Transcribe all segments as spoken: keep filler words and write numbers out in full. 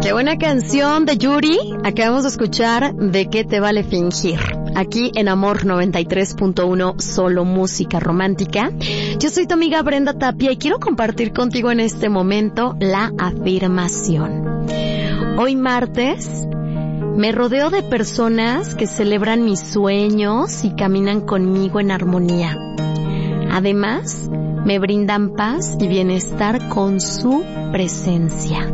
Qué buena canción de Yuri. Acabamos de escuchar De qué te vale fingir. Aquí en Amor noventa y tres punto uno, solo música romántica. Yo soy tu amiga Brenda Tapia y quiero compartir contigo en este momento la afirmación. Hoy martes me rodeo de personas que celebran mis sueños y caminan conmigo en armonía. Además, me brindan paz y bienestar con su presencia.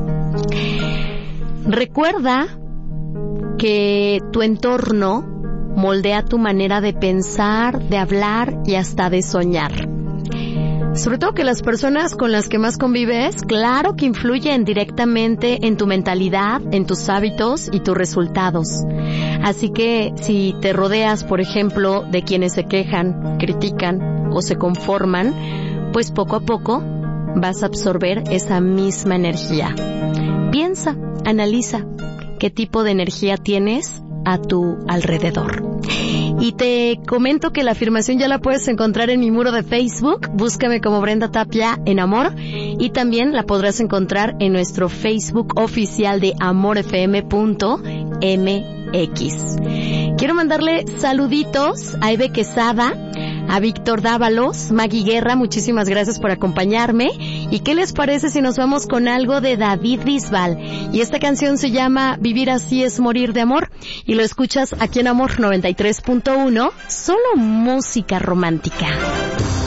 Recuerda que tu entorno moldea tu manera de pensar, de hablar y hasta de soñar. Sobre todo que las personas con las que más convives, claro que influyen directamente en tu mentalidad, en tus hábitos y tus resultados. Así que si te rodeas, por ejemplo, de quienes se quejan, critican o se conforman, pues poco a poco vas a absorber esa misma energía. Piensa, analiza qué tipo de energía tienes a tu alrededor. Y te comento que la afirmación ya la puedes encontrar en mi muro de Facebook. Búscame como Brenda Tapia en Amor. Y también la podrás encontrar en nuestro Facebook oficial de amor f m punto m x. Quiero mandarle saluditos a Eve Quesada, a Víctor Dávalos, Maggie Guerra, muchísimas gracias por acompañarme. ¿Y qué les parece si nos vamos con algo de David Bisbal? Y esta canción se llama Vivir así es morir de amor. Y lo escuchas aquí en Amor noventa y tres punto uno, solo música romántica.